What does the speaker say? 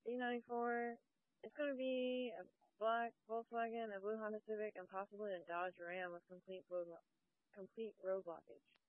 B94. It's going to be a black Volkswagen, a blue Honda Civic, and possibly a Dodge Ram with complete road blockage.